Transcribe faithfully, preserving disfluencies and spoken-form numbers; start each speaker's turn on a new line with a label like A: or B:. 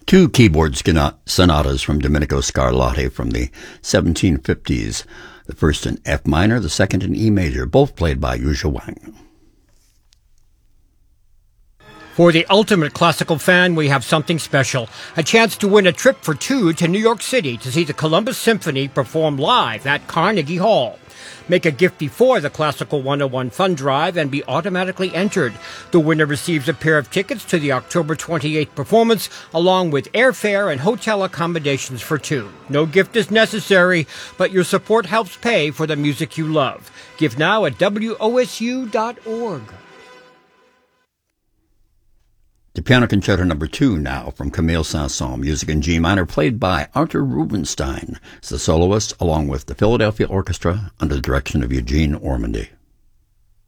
A: Two keyboard sonatas from Domenico Scarlatti from the seventeen fifties, the first in F minor, the second in E major, both played by Yuzha Wang.
B: For the ultimate classical fan, we have something special. A chance to win a trip for two to New York City to see the Columbus Symphony perform live at Carnegie Hall. Make a gift before the Classical one oh one Fund Drive and be automatically entered. The winner receives a pair of tickets to the October twenty-eighth performance, along with airfare and hotel accommodations for two. No gift is necessary, but your support helps pay for the music you love. Give now at W O S U dot org.
A: The Piano Concerto Number Two now from Camille Saint-Saëns, music in G minor, played by Arthur Rubinstein as the soloist, along with the Philadelphia Orchestra under the direction of Eugene Ormandy.